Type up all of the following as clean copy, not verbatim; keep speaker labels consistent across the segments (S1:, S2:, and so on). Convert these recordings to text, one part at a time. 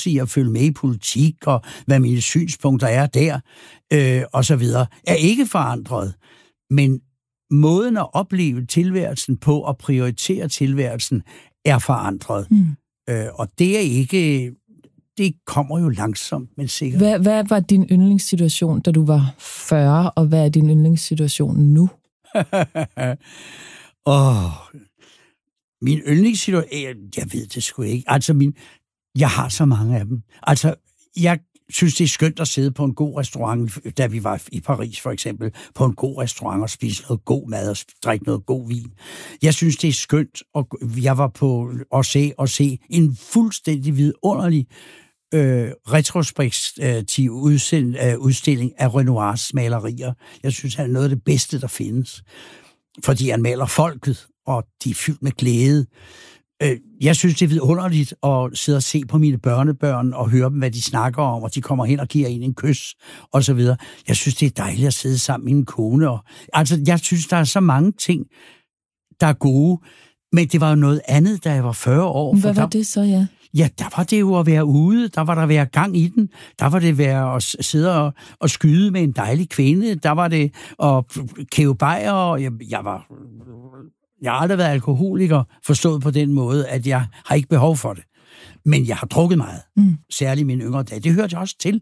S1: interesse i at følge med i politik, og hvad mine synspunkter er der, og så videre, er ikke forandret. Men måden at opleve tilværelsen på, og prioritere tilværelsen, er forandret. Og det er ikke... Det kommer jo langsomt, men sikkert.
S2: Hvad var din yndlingssituation, da du var 40, og hvad er din yndlingssituation nu?
S1: Min yndlingssituation... Jeg ved det sgu ikke. Altså, jeg har så mange af dem. Altså, jeg synes, det er skønt at sidde på en god restaurant, da vi var i Paris for eksempel, på en god restaurant og spise noget god mad og drikke noget god vin. Jeg synes, det er skønt, og jeg var på at se en fuldstændig vidunderlig retrospektiv udstilling af Renoirs malerier. Jeg synes, han er noget af det bedste, der findes. Fordi han maler folket, og de er fyldt med glæde. Jeg synes, det er vidunderligt at sidde og se på mine børnebørn og høre dem, hvad de snakker om, og de kommer hen og giver en kys, og så videre. Jeg synes, det er dejligt at sidde sammen med min kone. Altså, jeg synes, der er så mange ting, der er gode, men det var jo noget andet, da jeg var 40 år.
S2: Hvad var det så, ja?
S1: Ja, der var det jo at være ude, der var der at være gang i den, der var det at sidde og skyde med en dejlig kvinde, der var det at kæve bajer, og jeg har aldrig været alkoholiker, forstået på den måde, at jeg har ikke behov for det. Men jeg har drukket meget, særligt i mine yngre dage. Det hørte jeg også til.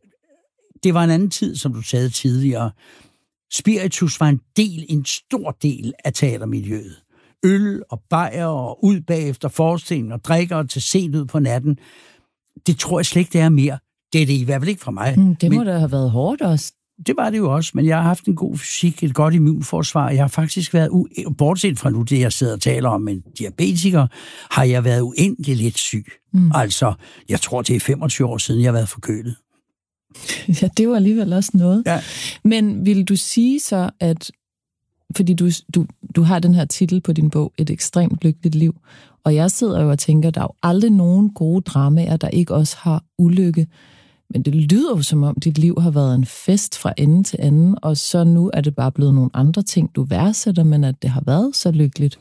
S1: Det var en anden tid, som du sagde tidligere. Spiritus var en stor del af teatermiljøet. Øl og bajer og ud bagefter forestillingen og drikker til sent ud på natten. Det tror jeg slet ikke, det er mere. Det er det i hvert fald ikke fra mig.
S2: Det må da have været hårdt også.
S1: Det var det jo også, men jeg har haft en god fysik, et godt immunforsvar. Jeg har faktisk været, bortset fra nu det, jeg sidder og taler om, en diabetiker, har jeg været uendelig lidt syg. Altså, jeg tror, det er 25 år siden, jeg har været forkølet.
S2: Ja, det var alligevel også noget.
S1: Ja.
S2: Men vil du sige så, at fordi du har den her titel på din bog, Et ekstremt lykkeligt liv, og jeg sidder jo og tænker, der er jo aldrig nogen gode dramaer, der ikke også har ulykke. Men det lyder jo som om, dit liv har været en fest fra ende til anden, og så nu er det bare blevet nogle andre ting, du værdsætter, men at det har været så lykkeligt.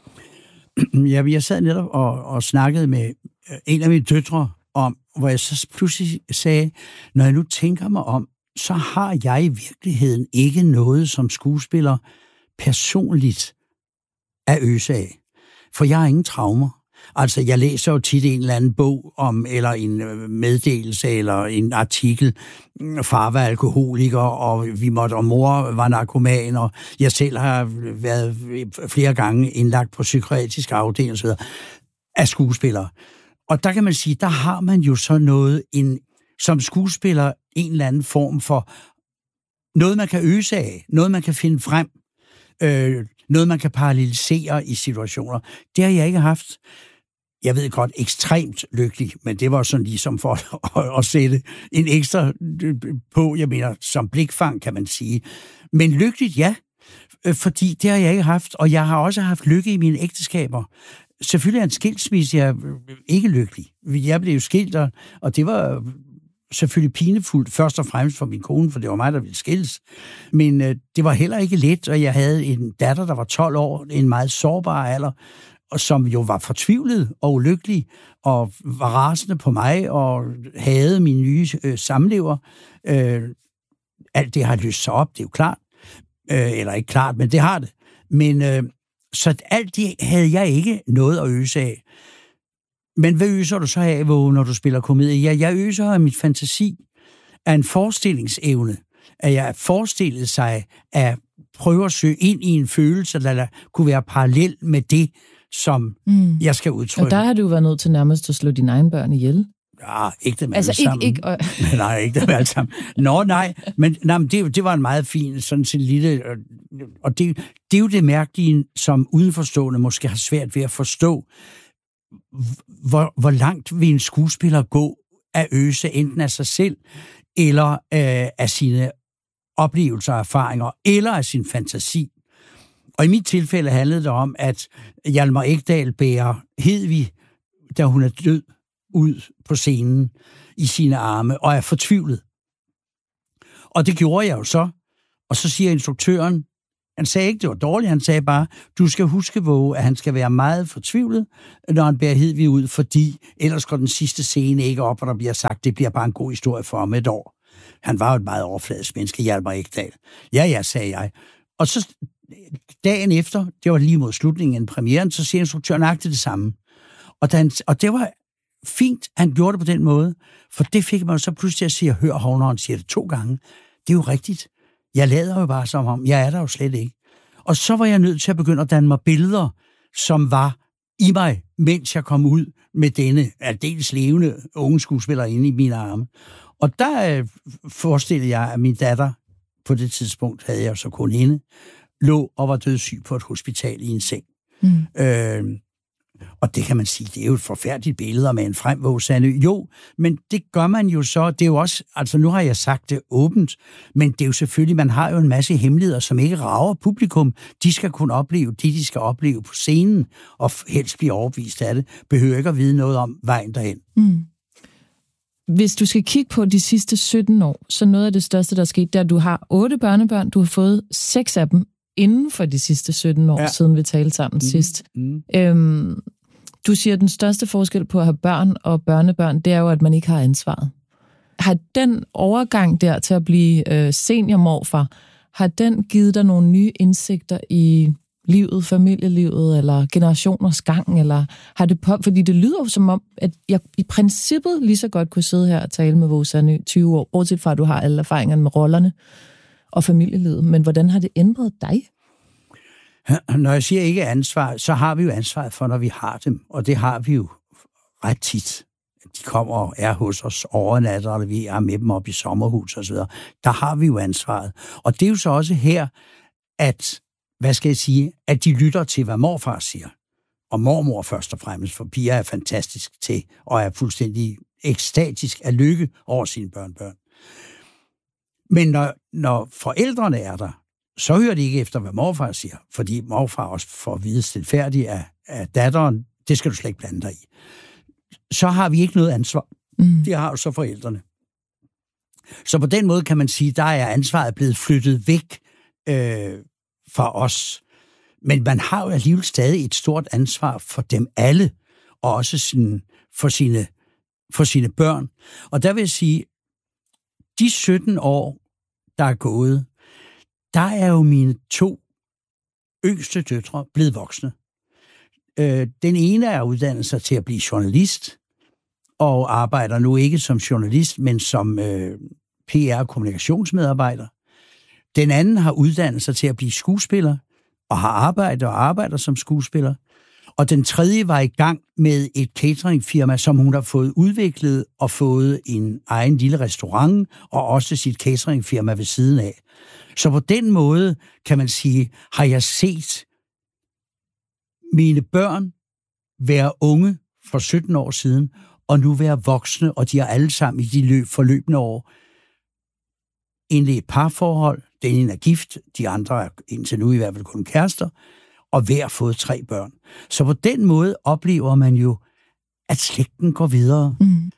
S1: Ja, jeg sad netop og snakkede med en af mine døtre om, hvor jeg så pludselig sagde, når jeg nu tænker mig om, så har jeg i virkeligheden ikke noget som skuespiller personligt at øse af. For jeg har ingen traumer. Altså, jeg læser jo tit en eller anden bog om, eller en meddelelse, eller en artikel. Far var alkoholiker, og mor var narkoman, og jeg selv har været flere gange indlagt på psykiatrisk afdeling, og så videre, af skuespillere. Og der kan man sige, der har man jo så noget, som skuespiller, en eller anden form for noget, man kan øse af, noget, man kan finde frem, noget, man kan parallelisere i situationer. Det har jeg ikke haft. Jeg ved godt, ekstremt lykkelig, men det var sådan ligesom for at sætte en ekstra på, jeg mener, som blikfang, kan man sige. Men lykkeligt, ja, fordi det har jeg ikke haft, og jeg har også haft lykke i mine ægteskaber. Selvfølgelig er en skilsmisse, jeg er ikke lykkelig. Jeg blev jo skilt, og det var selvfølgelig pinefuldt, først og fremmest for min kone, for det var mig, der ville skilles. Men det var heller ikke let, og jeg havde en datter, der var 12 år, en meget sårbar alder, og som jo var fortvivlet og ulykkelig, og var rasende på mig, og havde min nye samlever. Alt det har løst sig op, det er jo klart. Eller ikke klart, men det har det. Men så alt det havde jeg ikke noget at øse af. Men hvad øser du så af, når du spiller komedie? Ja, jeg øser af mit fantasi, af en forestillingsevne, at jeg forestillet sig at prøve at søge ind i en følelse, der kunne være parallel med det, som jeg skal udtrykke.
S2: Og der har du været nødt til nærmest at slå dine egne børn ihjel.
S1: Ja, ikke dem alle sammen. Nej, ikke dem alle sammen. Nej, men det var en meget fin, sådan en lille... Og det er jo det mærkelige, som udenforstående måske har svært ved at forstå, hvor langt vil en skuespiller gå at øse enten af sig selv, eller af sine oplevelser og erfaringer, eller af sin fantasi. Og i mit tilfælde handlede det om, at Hjalmar Ekdal bærer Hedvig, da hun er død, ud på scenen i sine arme, og er fortvivlet. Og det gjorde jeg jo så. Og så siger instruktøren, Han sagde ikke, det var dårligt. Han sagde bare, du skal huske, Våge, at han skal være meget fortvivlet, når han bærer Hedvig ud, fordi ellers går den sidste scene ikke op, og der bliver sagt, det bliver bare en god historie for om et år. Han var jo et meget overfladisk menneske, Hjalmar Ekdal. Ja, sagde jeg. Og så dagen efter, det var lige mod slutningen af premieren, så siger instruktøren nøjagtigt det samme. Og det var fint, han gjorde det på den måde, for det fik man så pludselig at sige, hør Hovner, han siger det 2 gange. Det er jo rigtigt. Jeg lader jo bare som om, jeg er der jo slet ikke. Og så var jeg nødt til at begynde at danne mig billeder, som var i mig, mens jeg kom ud med denne aldeles levende unge skuespiller inde i mine arme. Og der forestillede jeg, at min datter, på det tidspunkt havde jeg så kun hende, lå og var dødssyg på et hospital i en seng. Og det kan man sige, det er jo et forfærdeligt billede med en Fremvåge Sandø. Jo, men det gør man jo så, det er jo også, altså nu har jeg sagt det åbent, men det er jo selvfølgelig, man har jo en masse hemmeligheder, som ikke rager publikum. De skal kunne opleve det, de skal opleve på scenen, og helst blive overbevist af det. Behøver ikke at vide noget om vejen derhen.
S2: Hvis du skal kigge på de sidste 17 år, så noget af det største, der er sket, det er, at du har 8 børnebørn, du har fået 6 af dem inden for de sidste 17 år, siden vi talte sammen sidst. Du siger, at den største forskel på at have børn og børnebørn, det er jo, at man ikke har ansvaret. Har den overgang der til at blive seniormorfar, har den givet dig nogle nye indsigter i livet, familielivet, eller generationers gang, eller har det fordi det lyder jo som om, at jeg i princippet lige så godt kunne sidde her og tale med Våge Sandø 20 år, bortset fra, at du har alle erfaringerne med rollerne og familielivet, men hvordan har det ændret dig?
S1: Når jeg siger ikke ansvar, så har vi jo ansvaret for, når vi har dem, og det har vi jo ret tit. De kommer og er hos os overnatter, eller vi er med dem op i sommerhus og så videre. Der har vi jo ansvaret. Og det er jo så også her, at, at de lytter til, hvad morfar siger. Og mormor først og fremmest, for Pia er fantastisk til, og er fuldstændig ekstatisk af lykke over sine børnebørn. Men når forældrene er der, så hører de ikke efter, hvad morfar siger, fordi morfar også får at vide stilfærdigt af datteren, det skal du slet ikke blande dig i. Så har vi ikke noget ansvar. Det har jo så forældrene. Så på den måde kan man sige, der er ansvaret blevet flyttet væk fra os. Men man har jo alligevel stadig et stort ansvar for dem alle, og også for sine børn. Og der vil jeg sige, de 17 år, der er gået, der er jo mine 2 yngste døtre blevet voksne. Den ene er uddannet sig til at blive journalist, og arbejder nu ikke som journalist, men som PR-kommunikationsmedarbejder. Den anden har uddannet sig til at blive skuespiller, og har arbejdet og arbejder som skuespiller. Og den tredje var i gang med et cateringfirma, som hun har fået udviklet og fået en egen lille restaurant, og også sit cateringfirma ved siden af. Så på den måde, kan man sige, har jeg set mine børn være unge for 17 år siden, og nu være voksne, og de har alle sammen i de forløbende år egentlig et parforhold. Den ene er gift, de andre er indtil nu i hvert fald kun kærester, og hver fået 3 børn. Så på den måde oplever man jo, at slægten går videre.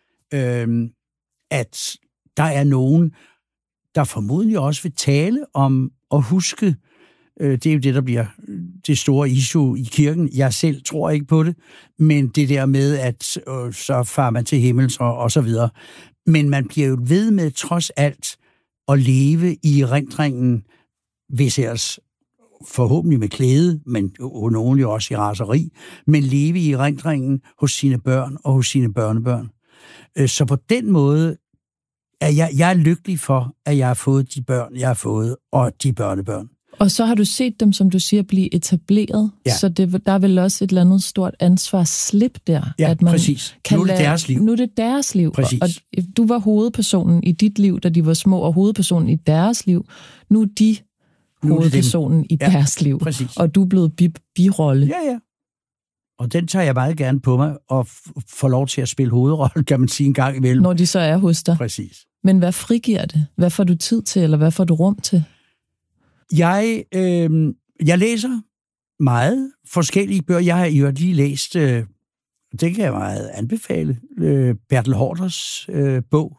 S1: At der er nogen, der formodentlig også vil tale om at huske. Det er jo det, der bliver det store issue i kirken. Jeg selv tror ikke på det, men det der med, at så farer man til himmels og så videre. Men man bliver jo ved med, trods alt, at leve i erindringen, hvis ellers forhåbentlig med glæde, men nogen jo også i raseri, men leve i erindringen hos sine børn og hos sine børnebørn. Så på den måde er jeg er lykkelig for, at jeg har fået de børn, jeg har fået, og de børnebørn.
S2: Og så har du set dem, som du siger, blive etableret, så der er vel også et eller andet stort ansvarsslip der.
S1: Ja,
S2: at man
S1: præcis. Nu er det deres liv.
S2: Nu er det deres liv.
S1: Præcis.
S2: Og du var hovedpersonen i dit liv, da de var små, og hovedpersonen i deres liv. Nu er de hovedpersonen i deres liv.
S1: Præcis.
S2: Og du er blevet birolle.
S1: Ja. Og den tager jeg meget gerne på mig, og får lov til at spille hovedrolle, kan man sige, en gang imellem.
S2: Når de så er hos dig.
S1: Præcis.
S2: Men hvad frigiver det? Hvad får du tid til, eller hvad får du rum til?
S1: Jeg læser meget forskellige bøger. Jeg har jo lige læst, det kan jeg meget anbefale, Bertel Haarders bog.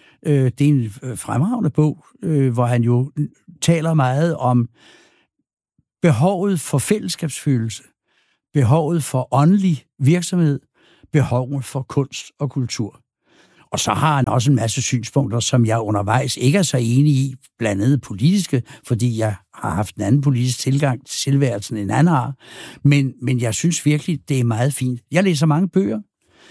S1: Det er en fremragende bog, hvor han jo taler meget om behovet for fællesskabsfølelse, behovet for åndelig virksomhed, behovet for kunst og kultur. Og så har han også en masse synspunkter, som jeg undervejs ikke er så enig i, blandt andet politiske, fordi jeg har haft en anden politisk tilgang til tilværelsen, end han har. Men jeg synes virkelig, det er meget fint. Jeg læser mange bøger.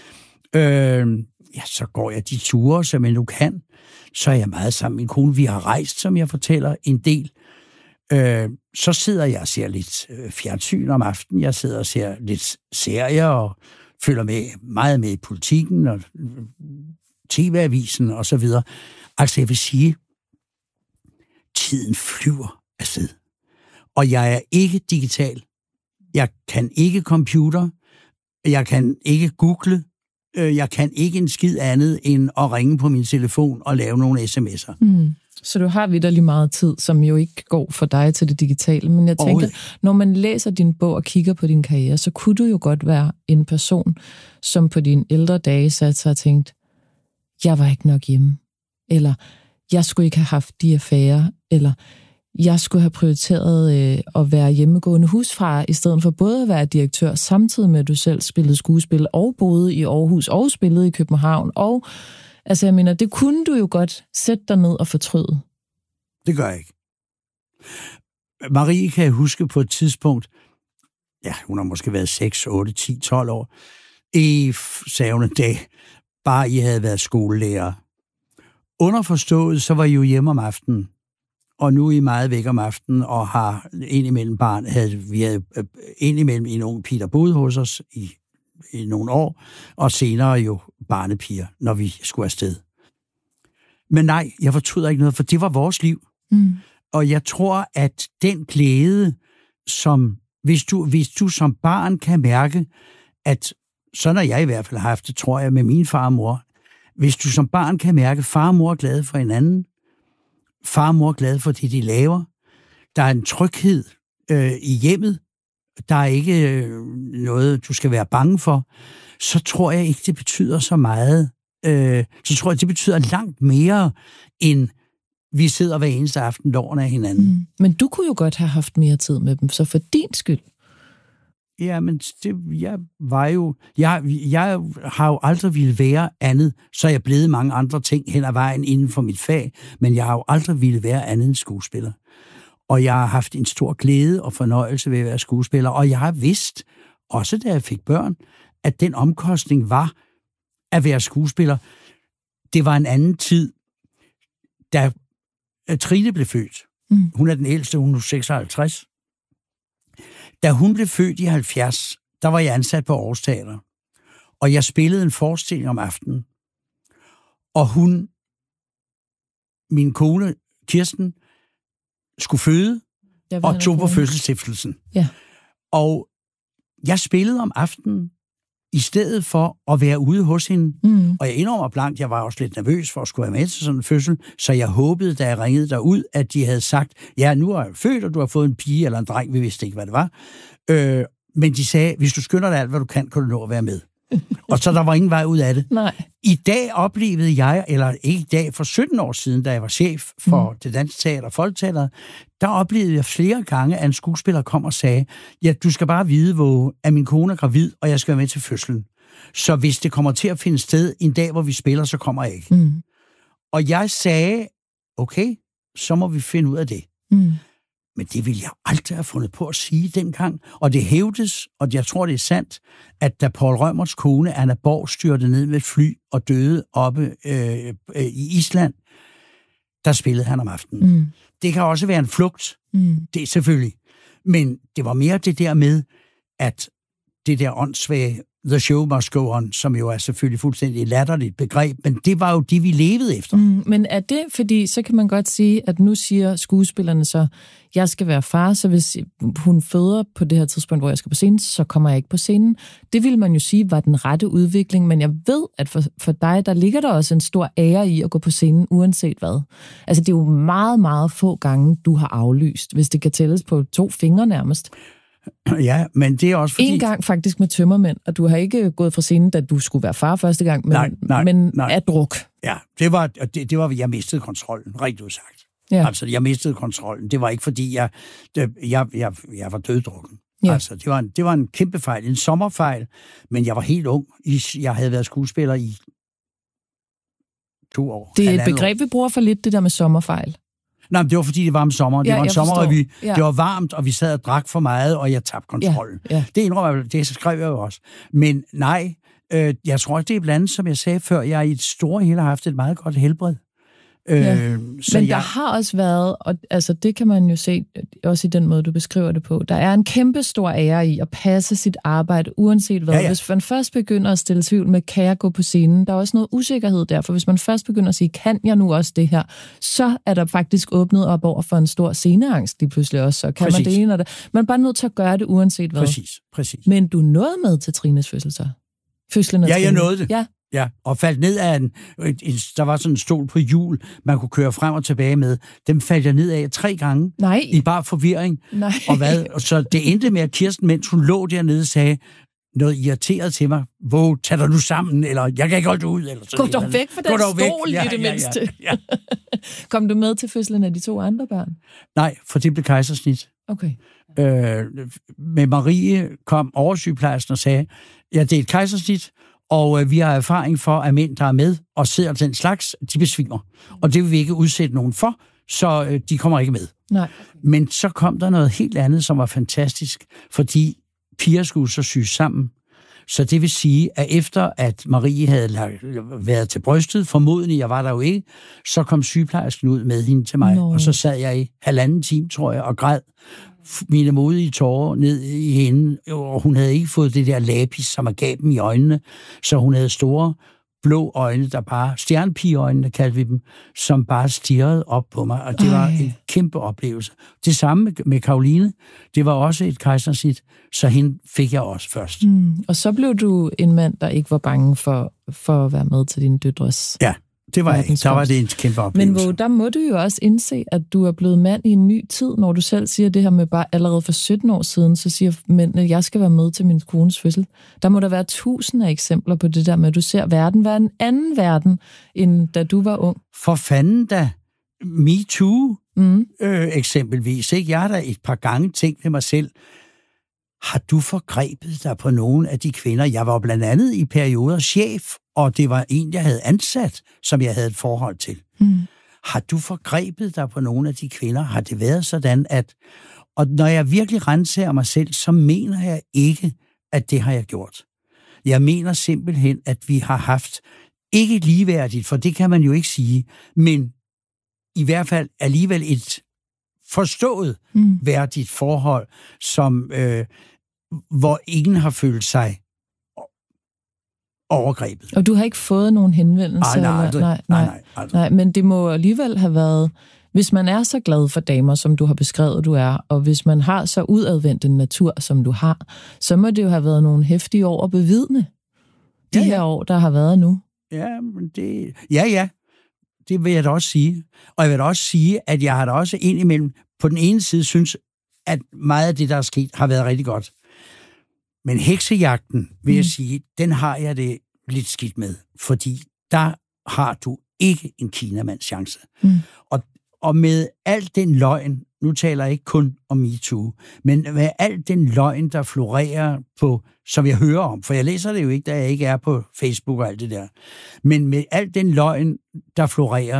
S1: Så går jeg de ture, som jeg nu kan. Så er jeg meget sammen med min kone. Vi har rejst, som jeg fortæller, en del. Så sidder jeg og ser lidt fjernsyn om aftenen. Jeg sidder og ser lidt serier og følger meget med i politikken og TV-avisen og så videre. Altså, jeg vil sige, tiden flyver afsted. Og jeg er ikke digital. Jeg kan ikke computer. Jeg kan ikke google. Jeg kan ikke en skid andet end at ringe på min telefon og lave nogle sms'er.
S2: Så du har vitterlig meget tid, som jo ikke går for dig til det digitale. Men jeg tænker, når man læser din bog og kigger på din karriere, så kunne du jo godt være en person, som på dine ældre dage satte sig og tænkte, jeg var ikke nok hjemme, eller jeg skulle ikke have haft de affærer, eller jeg skulle have prioriteret at være hjemmegående husfar, i stedet for både at være direktør, samtidig med at du selv spillede skuespil, og boede i Aarhus, og spillede i København, og altså jeg mener, det kunne du jo godt sætte dig ned og fortryde.
S1: Det gør jeg ikke. Marie kan jeg huske på et tidspunkt, hun har måske været 6, 8, 10, 12 år, sagde hun en dag, bare I havde været skolelærer. Underforstået, så var I jo hjemme om aftenen, og nu er I meget væk om aftenen, og har indimellem vi havde indimellem en ung pige, der boede hos os i nogle år, og senere jo barnepiger, når vi skulle afsted. Men nej, jeg fortryder ikke noget, for det var vores liv. Og jeg tror, at den glæde, som hvis du som barn kan mærke, at sådan har jeg i hvert fald haft det, tror jeg, med min far og mor. Hvis du som barn kan mærke, at far og mor er glade for hinanden, far og mor er glade for det, de laver, der er en tryghed i hjemmet, der er ikke noget, du skal være bange for, så tror jeg ikke, det betyder så meget. Så tror jeg, det betyder langt mere, end vi sidder hver eneste aften lårene af hinanden.
S2: Men du kunne jo godt have haft mere tid med dem, så for din skyld.
S1: Ja, men jeg har jo aldrig ville være andet, så er jeg blevet mange andre ting hen ad vejen inden for mit fag, men jeg har jo aldrig ville være andet end skuespiller. Og jeg har haft en stor glæde og fornøjelse ved at være skuespiller, og jeg har vidst, også da jeg fik børn, at den omkostning var at være skuespiller. Det var en anden tid, da Trine blev født. Hun er den ældste, hun er 56. Da hun blev født i 70, der var jeg ansat på Aarhus Teater. Og jeg spillede en forestilling om aftenen. Og min kone, Kirsten, skulle føde og tog på fødselsstiftelsen.
S2: Ja.
S1: Og jeg spillede om aftenen, i stedet for at være ude hos hende. Og jeg indrømmer blankt, jeg var også lidt nervøs for at skulle være med til sådan en fødsel, så jeg håbede, da jeg ringede derud, at de havde sagt, ja, nu er jeg født, og du har fået en pige eller en dreng, vi vidste ikke, hvad det var. Men de sagde, hvis du skynder dig alt, hvad du kan du nå at være med. Og så der var ingen vej ud af det.
S2: Nej.
S1: I dag oplevede jeg, eller ikke i dag, for 17 år siden, da jeg var chef for det Danske Teater og Folketeateret, der oplevede jeg flere gange, at en skuespiller kom og sagde, ja, du skal bare vide, at min kone er gravid, og jeg skal være med til fødslen. Så hvis det kommer til at finde sted en dag, hvor vi spiller, så kommer jeg ikke. Og jeg sagde, okay, så må vi finde ud af det. Men det ville jeg aldrig have fundet på at sige dengang. Og det hævdes, og jeg tror, det er sandt, at da Poul Rømerts kone, Anna Borg, styrte ned med et fly og døde oppe i Island, der spillede han om aftenen. Det kan også være en flugt, det er selvfølgelig. Men det var mere det der med, at det der åndssvage The show must go on, som jo er selvfølgelig fuldstændig latterligt begreb, men det var jo det, vi levede efter.
S2: Men er det, fordi så kan man godt sige, at nu siger skuespillerne så, jeg skal være far, så hvis hun føder på det her tidspunkt, hvor jeg skal på scenen, så kommer jeg ikke på scenen. Det vil man jo sige var den rette udvikling, men jeg ved, at for dig, der ligger der også en stor ære i at gå på scenen, uanset hvad. Altså det er jo meget, meget få gange, du har aflyst, hvis det kan tælles på 2 fingre nærmest.
S1: Ja, men det er også fordi...
S2: En gang faktisk med tømmermænd, og du har ikke gået fra scenen, da du skulle være far første gang, men
S1: nej.
S2: af druk.
S1: Ja, det var, jeg mistede kontrollen, rigtig udsagt. Ja. Altså, jeg mistede kontrollen. Det var ikke, fordi jeg var døddrukken. Ja. Altså, det var en kæmpe fejl, en sommerfejl, men jeg var helt ung. Jeg havde været skuespiller i 2 år.
S2: Det er et begreb, vi bruger for lidt, det der med sommerfejl.
S1: Nej, men det var, fordi det var om sommer. Det var en sommerrevy. Ja. Det var varmt, og vi sad og drak for meget, og jeg tabte kontrollen. Ja. Det indrømmer jeg, det skrev jeg jo også. Men nej, jeg tror ikke, det er blandt, som jeg sagde før, jeg i det store hele har haft et meget godt helbred.
S2: Men der har også været, og altså det kan man jo se, også i den måde, du beskriver det på, der er en kæmpe stor ære i at passe sit arbejde, uanset hvad. Ja. Hvis man først begynder at stille tvivl med, kan jeg gå på scenen, der er også noget usikkerhed der, for hvis man først begynder at sige, kan jeg nu også det her, så er der faktisk åbnet op over for en stor sceneangst lige pludselig også, så kan man det ene og det. Man er bare nødt til at gøre det, uanset hvad.
S1: Præcis.
S2: Men du nåede med til Trines fødsel så? Fødslen af Trine.
S1: Jeg nåede det. Ja, og faldt ned af der var sådan en stol på hjul, man kunne køre frem og tilbage med. Dem faldt jeg ned af 3 gange. Nej. I bare forvirring. Nej. Og så det endte med, at Kirsten, mens hun lå dernede, sagde noget irriteret til mig. Tag dig nu sammen, eller jeg kan ikke holde det ud. Eller sådan.
S2: Gå dog væk fra den stol, i det mindste. Ja. Kom du med til fødslen af de 2 andre børn?
S1: Nej, for det blev kejsersnit.
S2: Okay.
S1: Med Marie kom oversygeplejersken og sagde, ja, det er et kejsersnit, og vi har erfaring for, at mænd, der er med og sidder den slags, de besvimer. Og det vil vi ikke udsætte nogen for, så de kommer ikke med.
S2: Nej.
S1: Men så kom der noget helt andet, som var fantastisk, fordi piger skulle så syes sammen. Så det vil sige, at efter at Marie havde været til brystet, formodentlig, jeg var der jo ikke, så kom sygeplejersken ud med hende til mig, og så sad jeg i 1,5 time, tror jeg, og græd mine modige tårer ned i hende, og hun havde ikke fået det der lapis, som er gaben i øjnene, så hun havde store blå øjne, der bare, stjernepigeøjnene kaldte vi dem, som bare stirrede op på mig, og det var en kæmpe oplevelse. Det samme med Caroline, det var også et kejsersnit, så hende fik jeg også først.
S2: Og så blev du en mand, der ikke var bange for at være med til dine døtres.
S1: Ja, det var jeg. Der var det en kæmpe oplevelse.
S2: Men der må du jo også indse, at du er blevet mand i en ny tid, når du selv siger det her med bare allerede for 17 år siden, så siger mændene, at jeg skal være med til min kones fødsel. Der må der være 1000 af eksempler på det der med, at du ser verden være en anden verden, end da du var ung.
S1: For fanden da. Me too, eksempelvis. Ikke? Jeg har da et par gange tænkt ved mig selv, har du forgrebet dig på nogle af de kvinder? Jeg var blandt andet i perioder chef, og det var en, jeg havde ansat, som jeg havde et forhold til. Har du forgrebet dig på nogle af de kvinder? Har det været sådan, at... Og når jeg virkelig renser mig selv, så mener jeg ikke, at det har jeg gjort. Jeg mener simpelthen, at vi har haft ikke ligeværdigt, for det kan man jo ikke sige, men i hvert fald alligevel et forstået værdigt forhold, som hvor ingen har følt sig overgrebet.
S2: Og du har ikke fået nogen henvendelser? Nej, men det må alligevel have været, hvis man er så glad for damer, som du har beskrevet, du er, og hvis man har så udadvendt en natur, som du har, så må det jo have været nogle heftige år at bevidne de her år, der har været nu.
S1: Ja, men det... Ja. Det vil jeg da også sige. Og jeg vil da også sige, at jeg har da også indimellem på den ene side synes, at meget af det, der er sket, har været rigtig godt. Men heksejagten, vil jeg sige, den har jeg det lidt skidt med. Fordi der har du ikke en kinamands chance. Og med al den løgn, nu taler jeg ikke kun om MeToo, men med al den løgn, der florerer på, som jeg hører om, for jeg læser det jo ikke, da jeg ikke er på Facebook og alt det der, men med al den løgn, der florerer,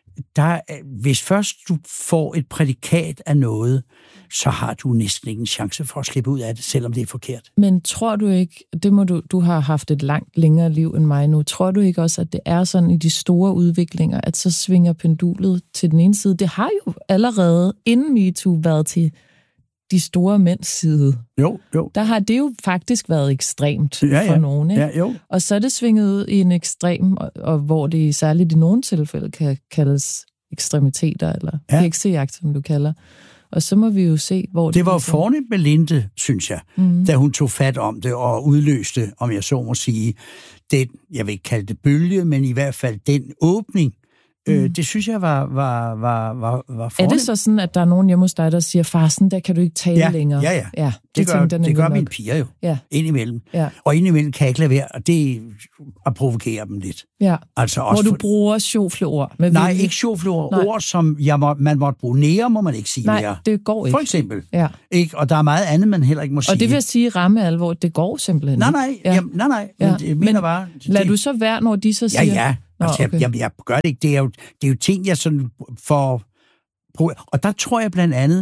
S1: hvis først du får et prædikat af noget, så har du næsten ikke en chance for at slippe ud af det, selvom det er forkert.
S2: Men tror du ikke, det må du har haft et langt længere liv end mig nu, tror du ikke også, at det er sådan i de store udviklinger, at så svinger pendulet til den ene side? Det har jo allerede inden MeToo været til de store mænds side.
S1: Jo.
S2: Der har det jo faktisk været ekstremt for nogen. Ikke?
S1: Ja, jo.
S2: Og så er det svinget ud i en ekstrem, og hvor det særligt i nogle tilfælde kan kaldes ekstremiteter, eller heksejagt, som du kalder. Og så må vi jo se, hvor
S1: det var jo fornemt med Linde, synes jeg, da hun tog fat om det og udløste, om jeg så må sige, den, jeg vil ikke kalde det bølge, men i hvert fald den åbning Det synes jeg var fornemt.
S2: Er det så sådan, at der er nogen hjemme hos dig, der siger, far, sådan der kan du ikke tale længere?
S1: Ja. Det gør mine piger jo. Ja. Indimellem. Ja. Og indimellem kan jeg ikke lade være, og det er at provokere dem lidt.
S2: Ja.
S1: Altså også
S2: hvor du bruger sjofleord.
S1: Nej, ikke sjofleord. Ord, som man måtte bruge. Nære må man ikke sige mere.
S2: Nej, det går ikke.
S1: For eksempel. Ja. Ikke? Og der er meget andet, man heller ikke må sige.
S2: Og det vil jeg sige, ramme alvor, det går simpelthen ikke.
S1: Nej. Ja. Nej. Ja. Men, jeg mener bare...
S2: Lad du så være, når de så siger...
S1: Ja. Altså, okay. jeg gør det ikke. Det er jo ting, jeg sådan får... Og der tror jeg blandt andet...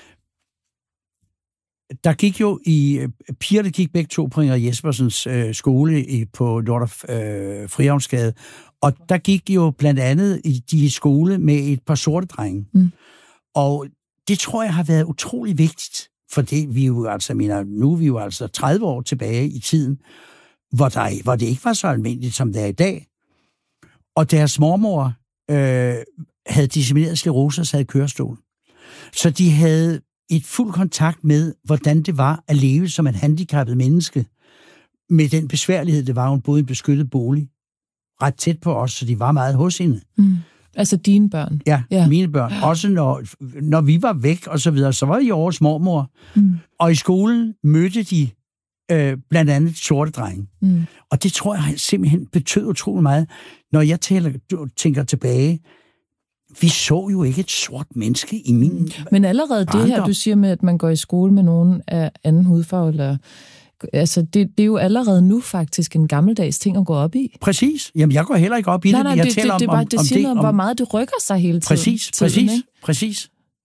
S1: Der gik jo piger, der gik begge to på Inger Jespersens skole på Nordre Frihavnsgade. Og der gik jo blandt andet de i skole med et par sorte drenge. Og det tror jeg har været utrolig vigtigt. For det, nu er vi jo altså 30 år tilbage i tiden, hvor det ikke var så almindeligt, som det er i dag. Og deres mormor havde dissemineret sklerose og sad i kørestol. Så de havde et fuld kontakt med, hvordan det var at leve som et handicappet menneske, med den besværlighed, det var, hun boede i en beskyttet bolig, ret tæt på os, så de var meget hos hende.
S2: Altså dine børn?
S1: Ja, mine børn. Også når vi var væk, og så videre, så var de over hos mormor. Og i skolen mødte de blandt andet sorte drenge. Og det tror jeg simpelthen betød utrolig meget. Når jeg tænker tilbage, vi så jo ikke et sort menneske i min
S2: Men allerede barndom. Det her, du siger med, at man går i skole med nogen af anden hudfarve, eller, altså det er jo allerede nu faktisk en gammeldags ting at gå op i.
S1: Præcis. Jamen, jeg går heller ikke op i det.
S2: Jeg taler om det siger noget om, hvor meget det rykker sig hele tiden.
S1: Præcis.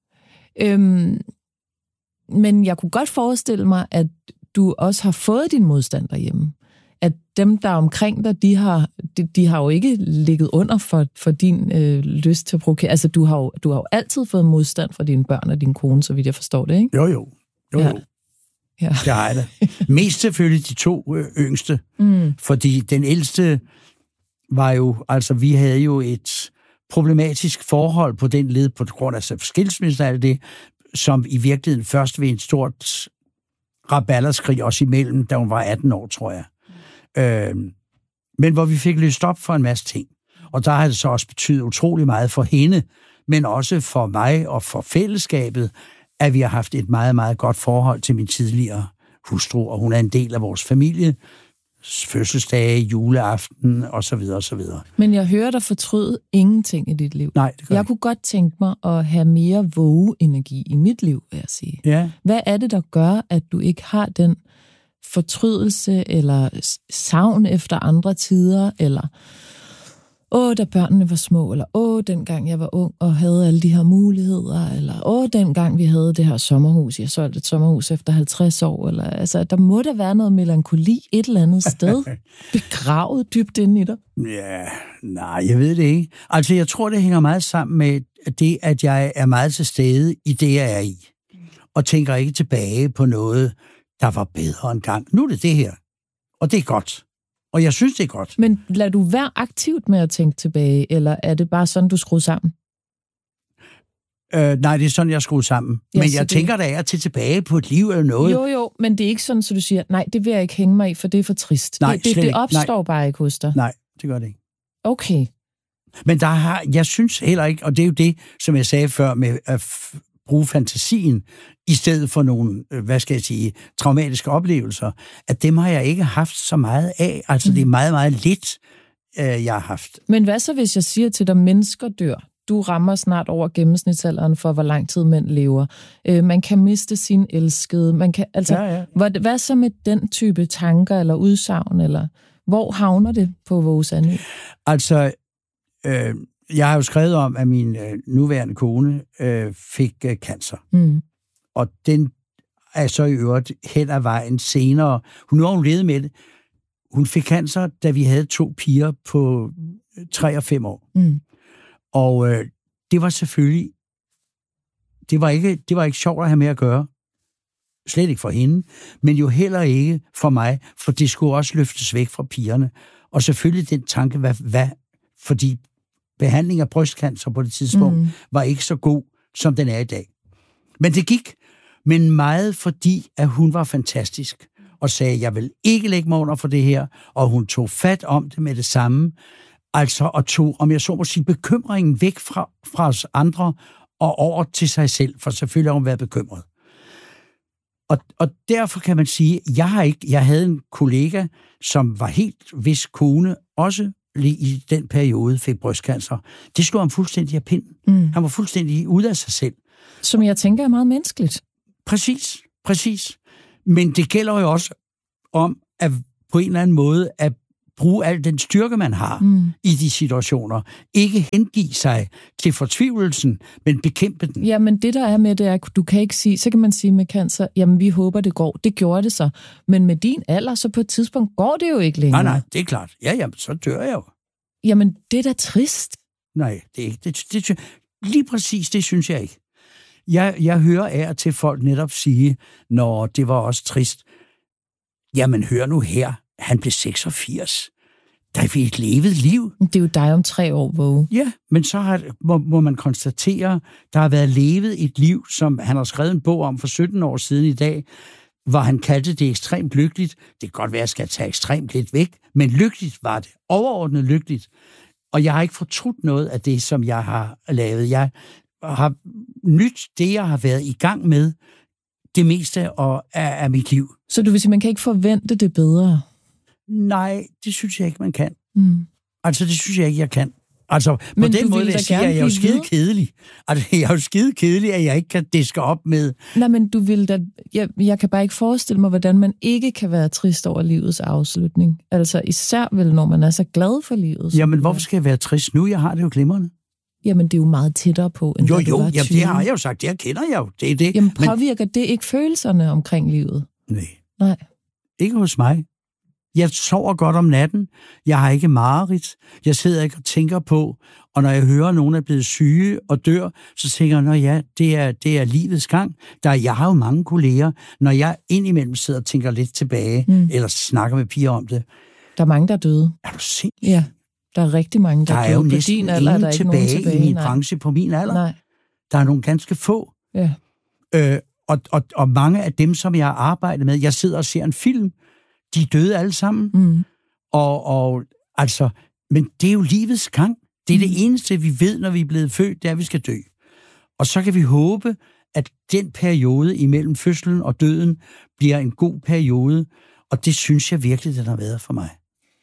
S2: Men jeg kunne godt forestille mig, at du også har fået din modstand derhjemme. At dem, der er omkring dig, de har jo ikke ligget under for din lyst til at provokere. Altså, du har jo altid fået modstand fra dine børn og din kone, så vidt jeg forstår det, ikke?
S1: Jo. Ja. Det har jeg da. Mest selvfølgelig de to yngste. Fordi den ældste var jo... Altså, vi havde jo et problematisk forhold på den led, på grund af skilsmisse og alt det, som i virkeligheden først ved en stort rabalderskrig også imellem, da hun var 18 år, tror jeg. Men hvor vi fik løst op for en masse ting. Og der har det så også betydet utrolig meget for hende, men også for mig og for fællesskabet, at vi har haft et meget, meget godt forhold til min tidligere hustru, og hun er en del af vores familie, fødselsdage, juleaften, osv.
S2: Men jeg hører dig fortryde ingenting i dit liv.
S1: Nej, det gør jeg
S2: kunne godt tænke mig at have mere våge-energi i mit liv, vil jeg sige.
S1: Ja.
S2: Hvad er det, der gør, at du ikke har den fortrydelse eller savn efter andre tider, eller da børnene var små, eller dengang jeg var ung og havde alle de her muligheder, eller dengang vi havde det her sommerhus, jeg solgte et sommerhus efter 50 år, eller altså, der må da være noget melankoli et eller andet sted, begravet dybt inde i dig.
S1: Ja, nej, jeg ved det ikke. Altså, jeg tror, det hænger meget sammen med det, at jeg er meget til stede i det, jeg er i, og tænker ikke tilbage på noget, der var bedre engang. Nu er det her, og det er godt. Og jeg synes, det er godt.
S2: Men lader du være aktivt med at tænke tilbage, eller er det bare sådan, du skruer sammen?
S1: Nej, det er sådan, jeg skruer sammen. Ja, men jeg tænker da til tilbage på et liv eller noget.
S2: Jo, men det er ikke sådan, så du siger, nej, det vil jeg ikke hænge mig i, for det er for trist.
S1: Nej,
S2: det opstår bare ikke hos dig.
S1: Nej, det gør det ikke.
S2: Okay.
S1: Men jeg synes heller ikke, og det er jo det, som jeg sagde før, med at bruge fantasien, i stedet for nogle, traumatiske oplevelser, at dem har jeg ikke haft så meget af. Altså, det er meget, meget lidt, jeg har haft.
S2: Men hvad så, hvis jeg siger til dig, mennesker dør? Du rammer snart over gennemsnitsalderen for, hvor lang tid mænd lever. Man kan miste sin elskede. Man kan, altså,
S1: ja.
S2: Hvad så med den type tanker eller udsagn? Eller hvor havner det på vores Anny?
S1: Altså, jeg har jo skrevet om, at min nuværende kone fik cancer. Og den er så i øvrigt hen ad vejen senere. Nu har hun levet med det. Hun fik cancer, da vi havde 2 piger på 3 og 5 år. Og det var selvfølgelig... Det var ikke sjovt at have med at gøre. Slet ikke for hende. Men jo heller ikke for mig, for det skulle også løftes væk fra pigerne. Og selvfølgelig den tanke, hvad fordi behandling af brystcancer på det tidspunkt var ikke så god, som den er i dag. Men det gik. Men meget fordi, at hun var fantastisk. Og sagde, jeg vil ikke lægge mig under for det her. Og hun tog fat om det med det samme. Altså, og tog, om jeg så må sige, bekymringen væk fra os andre og over til sig selv, for selvfølgelig har hun været bekymret. Og derfor kan man sige, jeg havde en kollega, som var helt vis kone, også i den periode fik brystcancer. Det slog ham fuldstændig af pinden. Han var fuldstændig ude af sig selv.
S2: Som jeg tænker er meget menneskeligt.
S1: Præcis. Men det gælder jo også om, at på en eller anden måde, at bruge al den styrke, man har i de situationer. Ikke hengive sig til fortvivlelsen, men bekæmpe den.
S2: Jamen det, der er med det, er, du kan ikke sige, så kan man sige med cancer, jamen vi håber, det går. Det gjorde det så. Men med din alder, så på et tidspunkt går det jo ikke længere.
S1: Nej, det er klart. Ja, jamen, så dør jeg jo.
S2: Jamen, det er da trist.
S1: Nej, det er ikke. Det, lige præcis, det synes jeg ikke. Jeg hører af og til folk netop sige, når det var også trist. Jamen, hør nu her. Han blev 86. Der vi et levet liv.
S2: Det er jo dig om 3 år, Våge.
S1: Ja, men så må man konstatere, der har været levet et liv, som han har skrevet en bog om for 17 år siden i dag, hvor han kaldte det ekstremt lykkeligt. Det kan godt være, at jeg skal tage ekstremt lidt væk, men lykkeligt var det. Overordnet lykkeligt. Og jeg har ikke fortrudt noget af det, som jeg har lavet. Jeg har nyt det, jeg har været i gang med, det meste af mit liv.
S2: Så du vil sige, man kan ikke forvente det bedre?
S1: Nej, det synes jeg ikke, man kan. Altså, det synes jeg ikke, jeg kan. Altså, på
S2: men
S1: den måde vil jeg sige, at jeg er jo skide kedelig. Altså, jeg er jo skide kedelig, at jeg ikke kan diske op med...
S2: Nej, men du vil da... Jeg kan bare ikke forestille mig, hvordan man ikke kan være trist over livets afslutning. Altså, især vel, når man er så glad for livet.
S1: Jamen, hvorfor skal jeg være trist nu? Jeg har det jo glimrende.
S2: Jamen, det er jo meget tættere på, end
S1: jo,
S2: da du var 20.
S1: Jamen, det har jeg jo sagt. Det kender jeg jo. Det er det.
S2: Jamen, påvirker det ikke følelserne omkring livet? Nej.
S1: Ikke hos mig. Jeg sover godt om natten. Jeg har ikke mareridt. Jeg sidder ikke og tænker på. Og når jeg hører, at nogen er blevet syge og dør, så tænker jeg, det er livets gang. Jeg har jo mange kolleger. Når jeg indimellem sidder og tænker lidt tilbage, eller snakker med piger om det.
S2: Der er mange, der er døde.
S1: Er du sindssyg?
S2: Ja, der er rigtig mange, der er døde.
S1: Der er jo næsten ingen tilbage i min branche på min alder.
S2: Nej. Der
S1: er nogle ganske få.
S2: Ja.
S1: Og mange af dem, som jeg har arbejdet med, jeg sidder og ser en film, de er døde alle sammen. Og altså, men det er jo livets gang. Det er det eneste, vi ved, når vi er blevet født, det er, at vi skal dø. Og så kan vi håbe, at den periode imellem fødslen og døden bliver en god periode, og det synes jeg virkelig, den har været for mig.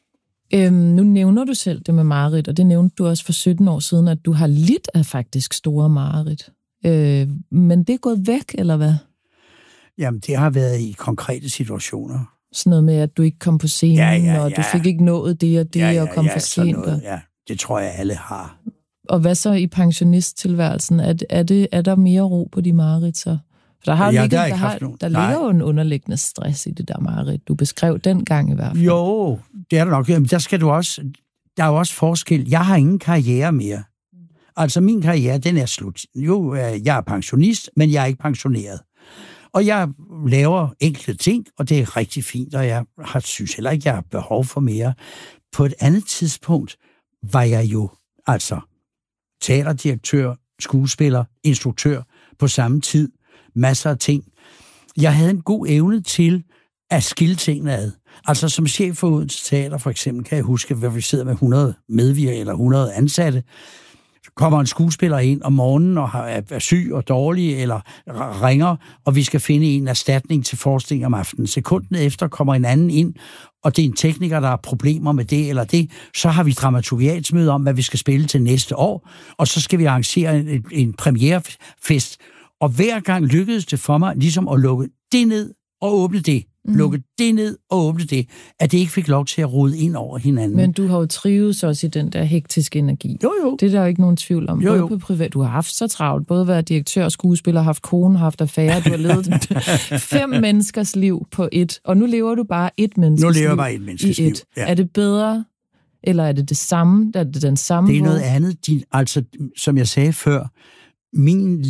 S2: Nu nævner du selv det med mareridt, og det nævnte du også for 17 år siden, at du har lidt af faktisk store mareridt. Men det er gået væk, eller hvad? Jamen,
S1: det har været i konkrete situationer.
S2: Sådan noget med, at du ikke kom på scenen, og du fik ikke nået det og det, og kom for sent.
S1: Ja, det tror jeg, alle har.
S2: Og hvad så i pensionisttilværelsen? Er der mere ro på de mareridt så? For der ligger jo en underliggende stress i det der mareridt. Du beskrev dengang i hvert fald.
S1: Jo, det er der nok. Jamen, der er jo også forskel. Jeg har ingen karriere mere. Altså, min karriere, den er slut. Jo, jeg er pensionist, men jeg er ikke pensioneret. Og jeg laver enkelte ting, og det er rigtig fint, og jeg synes heller ikke, jeg har behov for mere. På et andet tidspunkt var jeg jo altså teaterdirektør, skuespiller, instruktør på samme tid. Masser af ting. Jeg havde en god evne til at skille tingene ad. Altså som chef for Odense Teater, for eksempel, kan jeg huske, hvor vi sidder med 100 medvirkere eller 100 ansatte. Kommer en skuespiller ind om morgenen og er syg og dårlig, eller ringer, og vi skal finde en erstatning til forestilling om aftenen. Sekunden efter kommer en anden ind, og det er en tekniker, der har problemer med det eller det. Så har vi dramaturgiatsmøde om, hvad vi skal spille til næste år, og så skal vi arrangere en premierefest. Og hver gang lykkedes det for mig ligesom at lukke det ned og åbne det. Lukke det ned og åbne det. At det ikke fik lov til at rode ind over hinanden.
S2: Men du har jo trives også i den der hektiske energi.
S1: Jo.
S2: Det er der jo ikke nogen tvivl om.
S1: Jo.
S2: Både på privat. Du har haft så travlt. Både været direktør og skuespiller, haft kone, haft affære. Du har levet 5 menneskers liv på et. Og nu lever du bare et menneskes liv.
S1: Nu lever jeg bare et menneskes liv.
S2: Ja. Er det bedre, eller er det det samme? Er det den samme?
S1: Det er noget andet. Altså, som jeg sagde før, min,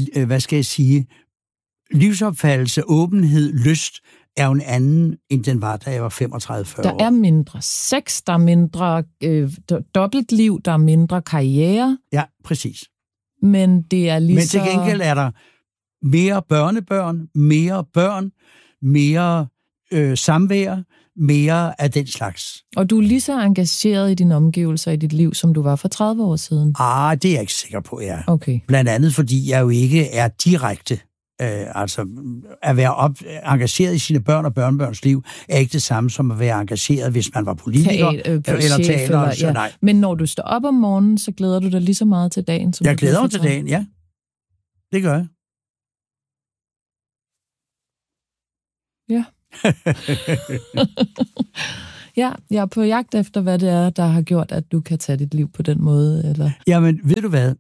S1: livsopfattelse, åbenhed, lyst, er jo en anden, end den var, da jeg var 35-40 år.
S2: Der er mindre sex, der er mindre dobbeltliv, der er mindre karriere.
S1: Ja, præcis.
S2: Men det er lige
S1: Men til gengæld er der mere børnebørn, mere børn, mere samvær, mere af den slags.
S2: Og du er lige så engageret i dine omgivelser i dit liv, som du var for 30 år siden?
S1: Det er jeg ikke sikker på, jeg er.
S2: Okay.
S1: Blandt andet, fordi jeg jo ikke er direkte. Altså, at være engageret i sine børn og børnebørns liv, er ikke det samme som at være engageret, hvis man var politiker eller taler. Ja. Nej.
S2: Men når du står op om morgenen, så glæder du dig lige så meget til dagen, som
S1: jeg glæder mig til dagen, ja. Det gør jeg.
S2: Ja. Ja, jeg er på jagt efter, hvad det er, der har gjort, at du kan tage dit liv på den måde, eller?
S1: Jamen, ved du hvad?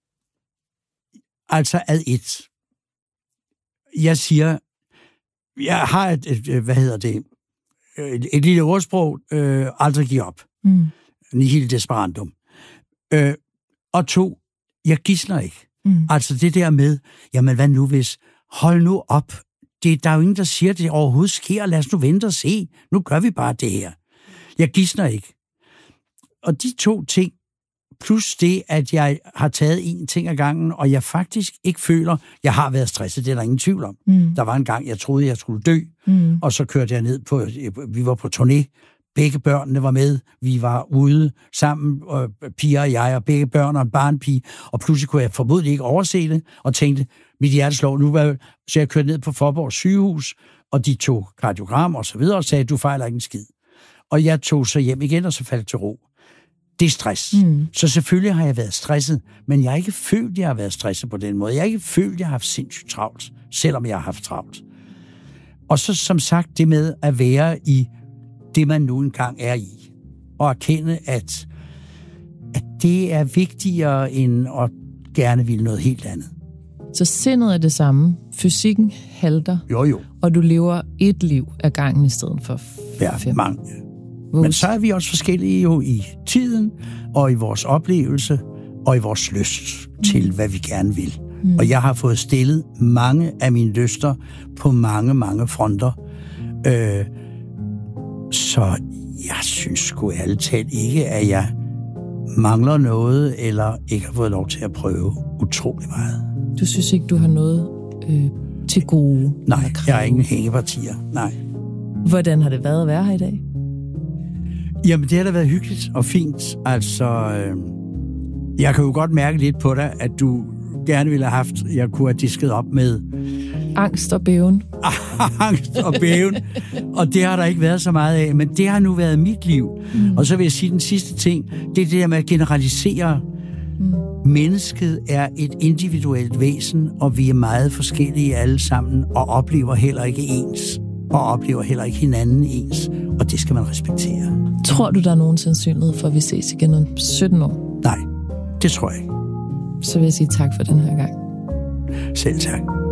S1: Altså, ad et. Jeg siger, jeg har et lille ordsprog, aldrig give op. Nihil desperandum. Og 2, jeg gidsler ikke. Altså det der med, jamen hvad nu hvis, hold nu op. Der er jo ingen, der siger, at det overhovedet sker. Lad os nu vente og se. Nu gør vi bare det her. Jeg gidsler ikke. Og de 2 ting, plus det, at jeg har taget en ting ad gangen, og jeg faktisk ikke føler, jeg har været stresset, det er der ingen tvivl om. Der var en gang, jeg troede, jeg skulle dø, og så kørte jeg ned på, vi var på turné, begge børnene var med, vi var ude sammen, piger og jeg, og begge børn og en barnpige, og pludselig kunne jeg formodentlig ikke overse det, og tænkte, mit hjerte slår nu, så jeg kørte ned på Faaborg sygehus, og de tog kardiogram og så videre, og sagde, du fejler ikke en skid. Og jeg tog så hjem igen, og så faldt til ro. Det er stress. Så selvfølgelig har jeg været stresset, men jeg har ikke følt, at jeg har været stresset på den måde. Jeg har ikke følt, at jeg har haft sindssygt travlt, selvom jeg har haft travlt. Og så som sagt, det med at være i det, man nu engang er i, og erkende, at det er vigtigere end at gerne ville noget helt andet.
S2: Så sindet er det samme, fysikken halter,
S1: jo.
S2: Og du lever et liv ad gangen i stedet for 5.
S1: Mange. Men så er vi også forskellige jo i tiden, og i vores oplevelse, og i vores lyst til, hvad vi gerne vil. Og jeg har fået stillet mange af mine lyster på mange, mange fronter. Så jeg synes sgu ærligt talt ikke, at jeg mangler noget, eller ikke har fået lov til at prøve utrolig meget.
S2: Du synes ikke, du har noget til gode?
S1: Nej, jeg har ingen hængepartier, nej.
S2: Hvordan har det været at være her i dag?
S1: Jamen, det har da været hyggeligt og fint. Altså, jeg kan jo godt mærke lidt på dig, at du gerne ville have haft, jeg kunne have disket op med
S2: angst og bæven.
S1: Angst og bæven. Og det har der ikke været så meget af, men det har nu været mit liv. Og så vil jeg sige den sidste ting, det er det der med at generalisere. Mennesket er et individuelt væsen, og vi er meget forskellige alle sammen, og oplever heller ikke ens, og oplever heller ikke hinanden ens, og det skal man respektere.
S2: Tror du, der er nogen sandsynlighed for, at vi ses igen om 17 år?
S1: Nej, det tror jeg ikke.
S2: Så vil jeg sige tak for den her gang.
S1: Selv tak.